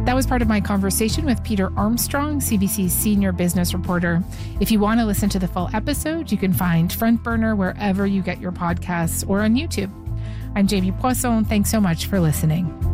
That was part of my conversation with Peter Armstrong, CBC's senior business reporter. If you want to listen to the full episode, you can find Front Burner wherever you get your podcasts or on YouTube. I'm Jamie Poisson. Thanks so much for listening.